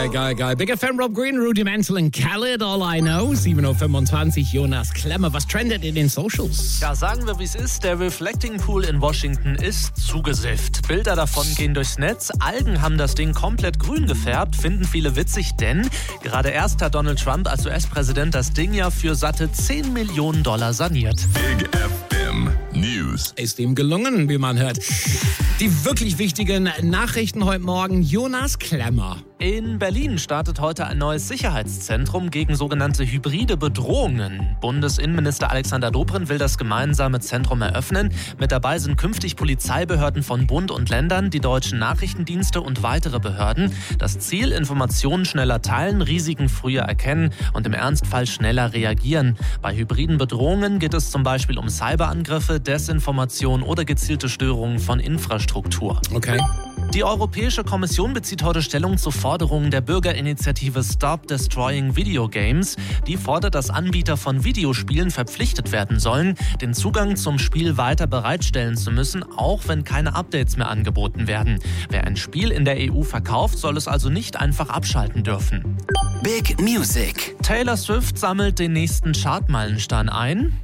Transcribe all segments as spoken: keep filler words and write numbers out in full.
Geil, geil, geil. Big F M, Rob Green, Rudimental and Khaled, All I Know. sieben Uhr fünfundzwanzig, Jonas Klemmer. Was trendet in den Socials? Ja, sagen wir, wie es ist. Der Reflecting Pool in Washington ist zugesifft. Bilder davon gehen durchs Netz. Algen haben das Ding komplett grün gefärbt. Finden viele witzig, denn gerade erst hat Donald Trump als U S-Präsident das Ding ja für satte zehn Millionen Dollar saniert. Big F M News. Ist ihm gelungen, wie man hört. Die wirklich wichtigen Nachrichten heute Morgen. Jonas Klemmer. In Berlin startet heute ein neues Sicherheitszentrum gegen sogenannte hybride Bedrohungen. Bundesinnenminister Alexander Dobrindt will das gemeinsame Zentrum eröffnen. Mit dabei sind künftig Polizeibehörden von Bund und Ländern, die deutschen Nachrichtendienste und weitere Behörden. Das Ziel: Informationen schneller teilen, Risiken früher erkennen und im Ernstfall schneller reagieren. Bei hybriden Bedrohungen geht es zum Beispiel um Cyberangriffe, Desinformation oder gezielte Störungen von Infrastruktur. Okay. Die Europäische Kommission bezieht heute Stellung zu Forderungen der Bürgerinitiative Stop Destroying Video Games. Die fordert, dass Anbieter von Videospielen verpflichtet werden sollen, den Zugang zum Spiel weiter bereitstellen zu müssen, auch wenn keine Updates mehr angeboten werden. Wer ein Spiel in der E U verkauft, soll es also nicht einfach abschalten dürfen. Big Music. Taylor Swift sammelt den nächsten Chartmeilenstein ein.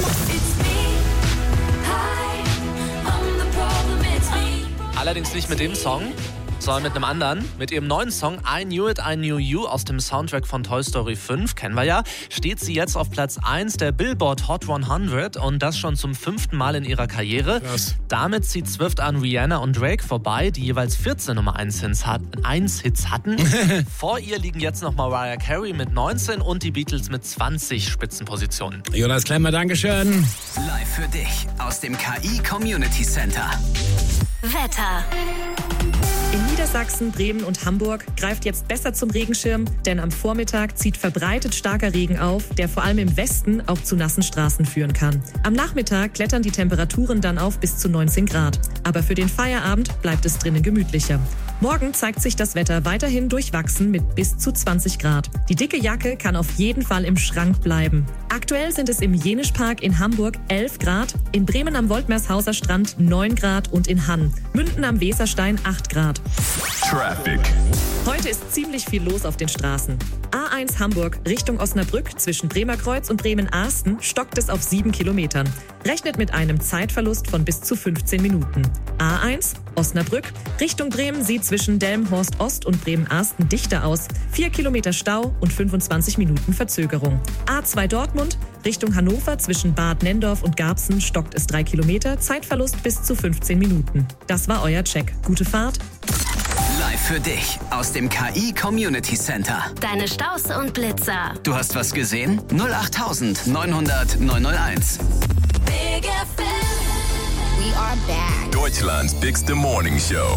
Allerdings nicht mit dem Song, sondern mit einem anderen. Mit ihrem neuen Song I Knew It, I Knew You aus dem Soundtrack von Toy Story fünf, kennen wir ja, steht sie jetzt auf Platz eins der Billboard Hot hundert und das schon zum fünften Mal in ihrer Karriere. Krass. Damit zieht Swift an Rihanna und Drake vorbei, die jeweils vierzehn Nummer eins Hits hatten. Vor ihr liegen jetzt noch Mariah Carey mit neunzehn und die Beatles mit zwanzig Spitzenpositionen. Jonas Klemmer, Dankeschön. Live für dich aus dem K I Community Center. Wetter. In Niedersachsen, Bremen und Hamburg greift jetzt besser zum Regenschirm, denn am Vormittag zieht verbreitet starker Regen auf, der vor allem im Westen auch zu nassen Straßen führen kann. Am Nachmittag klettern die Temperaturen dann auf bis zu neunzehn Grad. Aber für den Feierabend bleibt es drinnen gemütlicher. Morgen zeigt sich das Wetter weiterhin durchwachsen mit bis zu zwanzig Grad. Die dicke Jacke kann auf jeden Fall im Schrank bleiben. Aktuell sind es im Jenischpark in Hamburg elf Grad, in Bremen am Woldmershauser Strand neun Grad und in Hann, Münden am Weserstein acht Grad. Traffic. Heute ist ziemlich viel los auf den Straßen. A eins Hamburg Richtung Osnabrück zwischen Bremerkreuz und Bremen-Arsten stockt es auf sieben Kilometern. Rechnet mit einem Zeitverlust von bis zu fünfzehn Minuten. A eins Osnabrück Richtung Bremen sieht zwischen Delmenhorst Ost und Bremen-Arsten dichter aus. vier Kilometer Stau und fünfundzwanzig Minuten Verzögerung. A zwei Dortmund Richtung Hannover zwischen Bad Nendorf und Garbsen stockt es drei Kilometer, Zeitverlust bis zu fünfzehn Minuten. Das war euer Check. Gute Fahrt. Live für dich aus dem K I Community Center. Deine Staus und Blitzer. Du hast was gesehen? null acht neunhundert neunhunderteins. Big F M. We are back. Deutschlands bigste Morning Show.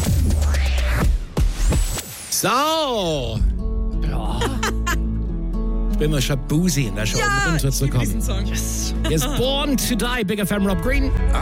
So. Ja. Ich bin mal schon boozy in der Show, um runterzukommen. Song. Yes. Yes, Born to Die, Big F M, Rob Green.